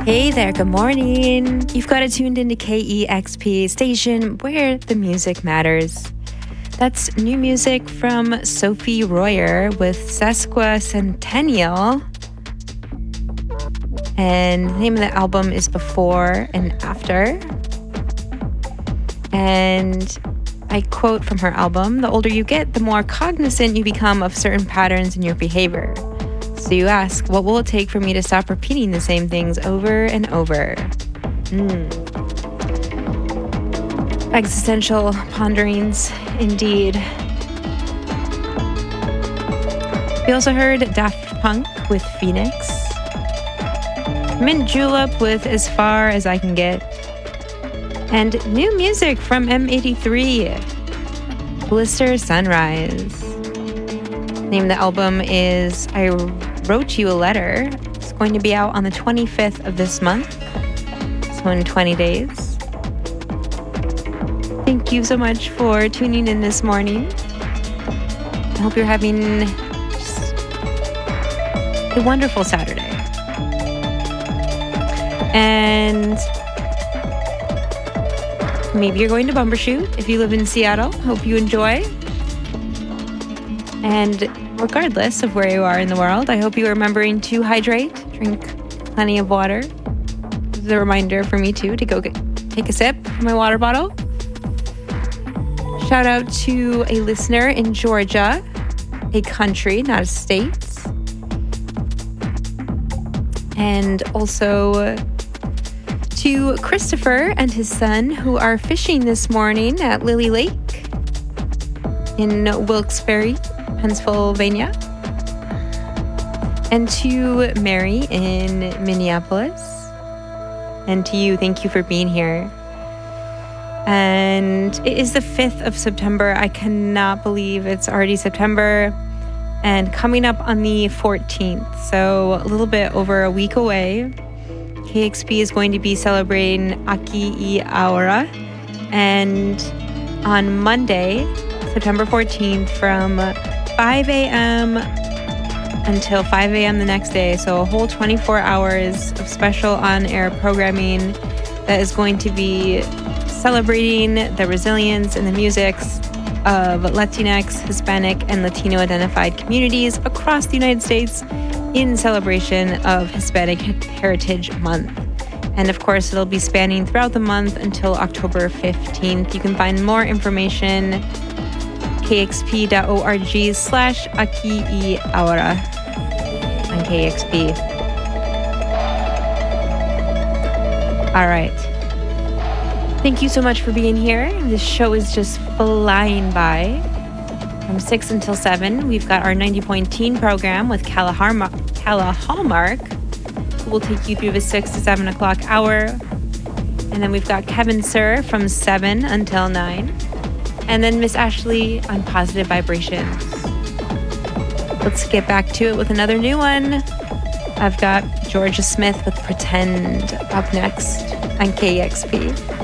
Hey there, good morning. You've got it tuned into KEXP station where the music matters. That's new music from Sophie Royer with Sesquicentennial. And the name of the album is Before and After. And I quote from her album, "The older you get, the more cognizant you become of certain patterns in your behavior. So you ask, what will it take for me to stop repeating the same things over and over?" Existential ponderings, indeed. We also heard Daft Punk with Phoenix. Mint Julep with As Far As I Can Get. And new music from M83, Blister Sunrise. The name of the album is I Wrote You a Letter. It's going to be out on the 25th of this month, so in 20 days. Thank you so much for tuning in this morning. I hope you're having just a wonderful Saturday. And maybe you're going to Bumbershoot if you live in Seattle. Hope you enjoy. And regardless of where you are in the world, I hope you are remembering to hydrate, drink plenty of water. This is a reminder for me too to go take a sip from my water bottle. Shout out to a listener in Georgia, a country, not a state. And also to Christopher and his son who are fishing this morning at Lily Lake in Wilkes-Barre, Pennsylvania. And to Mary in Minneapolis. And to you, thank you for being here. And it is the 5th of September. I cannot believe it's already September. And coming up on the 14th, so a little bit over a week away, KEXP is going to be celebrating Aki I Aura. And on Monday, September 14th, from 5 a.m. until 5 a.m. the next day. So a whole 24 hours of special on-air programming that is going to be celebrating the resilience and the musics of Latinx, Hispanic, and Latino-identified communities across the United States in celebration of Hispanic Heritage Month. And of course, it'll be spanning throughout the month until October 15th. You can find more information kexp.org/Aki I Aura on KEXP. All right. Thank you so much for being here. This show is just flying by. From 6 until 7, we've got our 90-point teen program with Calla Hallmark, who will take you through the 6 to 7 o'clock hour. And then we've got Kevin Sir from 7 until 9. And then Miss Ashley on Positive Vibrations. Let's get back to it with another new one. I've got Georgia Smith with Pretend up next on KEXP.